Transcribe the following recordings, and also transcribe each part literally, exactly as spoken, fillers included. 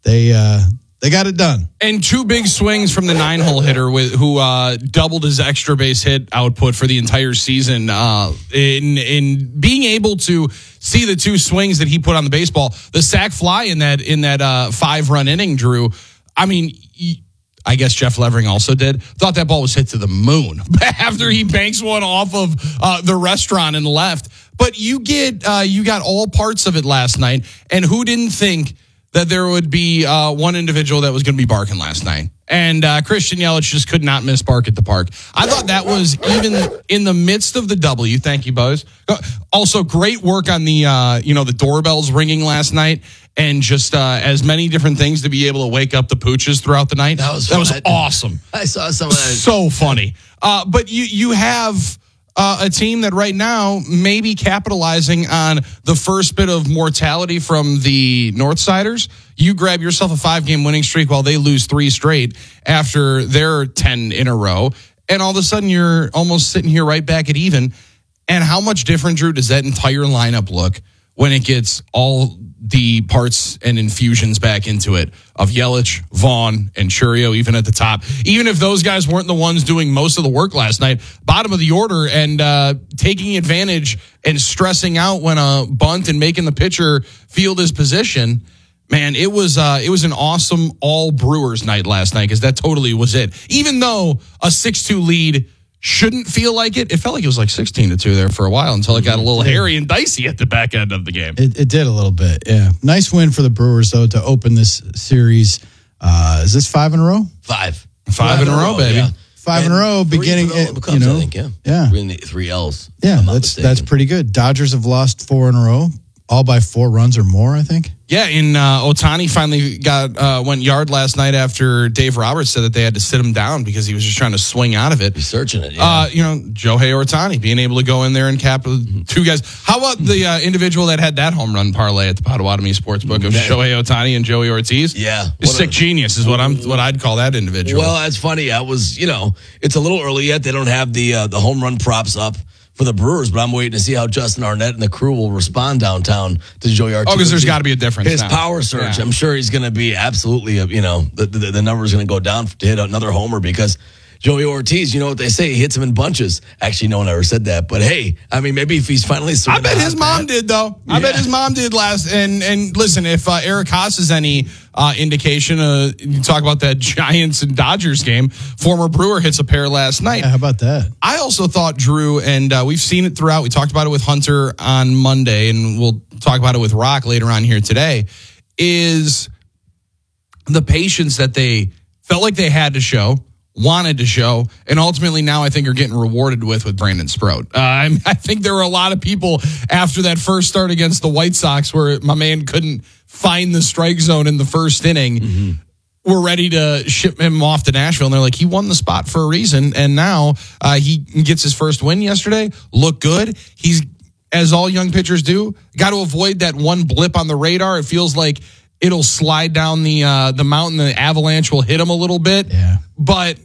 they uh, they got it done. And two big swings from the nine-hole hitter with who uh, doubled his extra base hit output for the entire season. Uh, in in being able to see the two swings that he put on the baseball, the sac fly in that in that uh, five-run inning, Drew. I mean, I guess Jeff Levering also did. Thought that ball was hit to the moon after he banks one off of uh, the restaurant and left. But you get uh, you got all parts of it last night, and who didn't think that there would be uh, one individual that was going to be barking last night? And uh, Christian Yelich just could not miss bark at the park. I thought that was even in the midst of the W. Thank you, Buzz. Also, great work on the uh, you know the doorbells ringing last night, and just uh, as many different things to be able to wake up the pooches throughout the night. That was that was fun. awesome. I saw some of that. So funny. Uh, but you you have. Uh, a team that right now may be capitalizing on the first bit of mortality from the Northsiders. You grab yourself a five-game winning streak while they lose three straight after their ten in a row, and all of a sudden you're almost sitting here right back at even. And how much different, Drew, does that entire lineup look when it gets all the parts and infusions back into it of Yelich, Vaughn, and Chourio, even at the top? Even if those guys weren't the ones doing most of the work last night, bottom of the order, and uh, taking advantage and stressing out when a bunt and making the pitcher field his position. Man, it was uh, it was an awesome all Brewers night last night, because that totally was it. Even though a six two lead shouldn't feel like it. It felt like it was like sixteen to two there for a while until it got a little hairy and dicey at the back end of the game. It, it did a little bit, yeah. Nice win for the Brewers, though, to open this series. Uh, is this five in a row? Five. Five, five in, in a row, row baby. Yeah. Five and in a row, beginning, it, Cubs, you know. I think, yeah. Yeah. Three, three L's. Yeah, that's that's pretty good. Dodgers have lost four in a row, all by four runs or more, I think. Yeah, and uh, Ohtani finally got uh, went yard last night after Dave Roberts said that they had to sit him down because he was just trying to swing out of it. He's searching it, yeah. Uh, you know, Shohei Ohtani being able to go in there and cap two guys. How about the uh, individual that had that home run parlay at the Potawatomi Sportsbook of Shohei Ohtani and Joey Ortiz? Yeah. A sick a, genius is what I'm what I'd call that individual. Well, that's funny. I was, you know, it's a little early yet. They don't have the uh, the home run props up for the Brewers, but I'm waiting to see how Justin Arnett and the crew will respond downtown to Joey Ortiz. Oh, because there's got to be a difference. His now. power surge, yeah. I'm sure he's going to be absolutely, you know, the, the, the number's going to go down to hit another homer, because Joey Ortiz, you know what they say, he hits him in bunches. Actually, no one ever said that, but hey, I mean, maybe if he's finally I bet his mom that. did, though. I yeah. bet his mom did last. And and listen, if uh, Eric Haas is any uh, indication, uh, you talk about that Giants and Dodgers game, former Brewer hits a pair last night. Yeah, how about that? I also thought, Drew, and uh, we've seen it throughout. We talked about it with Hunter on Monday, and we'll talk about it with Rock later on here today, is the patience that they felt like they had to show, wanted to show, and ultimately now I think are getting rewarded with with Brandon Sproat. Uh, I, I think there were a lot of people after that first start against the White Sox where my man couldn't find the strike zone in the first inning. Mm-hmm. We're ready to ship him off to Nashville, and they're like, he won the spot for a reason, and now uh, he gets his first win yesterday, looked good. He's, as all young pitchers do, got to avoid that one blip on the radar. It feels like it'll slide down the uh, the mountain, the avalanche will hit him a little bit, yeah. but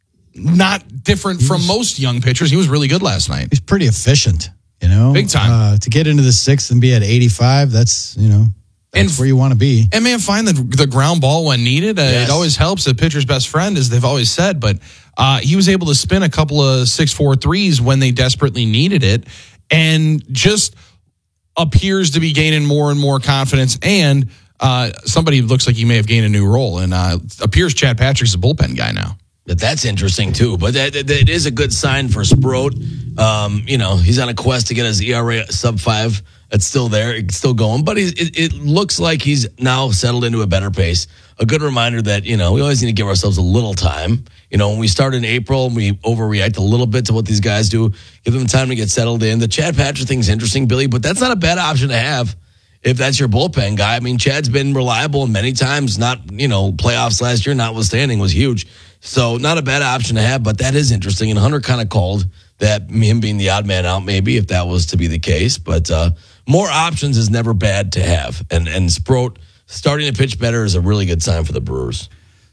not different he from was, most young pitchers. He was really good last night. He's pretty efficient, you know? Big time. Uh, to get into the sixth and be at eighty-five, that's, you know, that's and, where you want to be. And, man, find the, the ground ball when needed. Uh, yes. It always helps. The pitcher's best friend, as they've always said. But uh, he was able to spin a couple of six four threes when they desperately needed it, and just appears to be gaining more and more confidence. And uh, somebody looks like he may have gained a new role. And uh, appears Chad Patrick's a bullpen guy now. That's interesting, too. But that, that, that is a good sign for Sproat. Um, you know, he's on a quest to get his E R A sub five. It's still there. It's still going. But he's, it, it looks like he's now settled into a better pace. A good reminder that, you know, we always need to give ourselves a little time. You know, when we start in April, we overreact a little bit to what these guys do. Give them time to get settled in. The Chad Patrick thing's interesting, Billy, but that's not a bad option to have if that's your bullpen guy. I mean, Chad's been reliable many times. Not, you know, playoffs last year notwithstanding was huge. So not a bad option to have, but that is interesting. And Hunter kind of called that him being the odd man out, maybe, if that was to be the case. But uh, more options is never bad to have. And and Sproat starting to pitch better is a really good sign for the Brewers.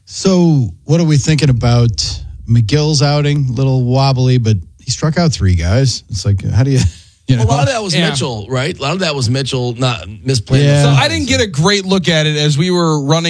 So what are we thinking about McGill's outing? A little wobbly, but he struck out three guys. It's like, how do you... You know? A lot of that was yeah. Mitchell, right? A lot of that was Mitchell not misplaying. Yeah. So I didn't get a great look at it as we were running